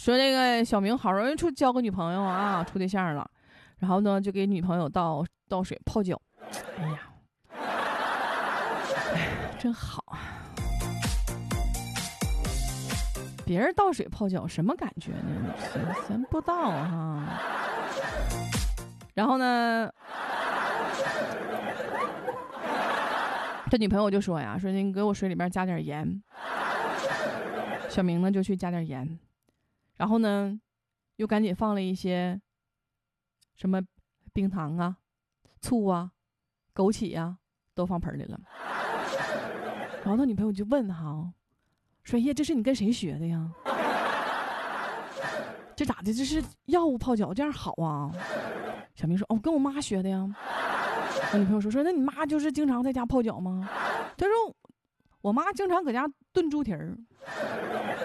说这个小明好容易交个女朋友啊，处对象了，然后呢就给女朋友倒水泡脚。哎呀，真好啊！别人倒水泡脚什么感觉呢？咱不知道哈。然后呢，这女朋友就说呀，说你给我水里边加点盐。小明呢就去加点盐，然后呢又赶紧放了一些什么冰糖啊、醋啊、枸杞啊都放盆里了。然后他女朋友就问哈，说耶，这是你跟谁学的呀？这咋的？这是药物泡脚，这样好啊？小明说哦，跟我妈学的呀。我女朋友说那你妈就是经常在家泡脚吗？他说我妈经常搁家炖猪蹄儿。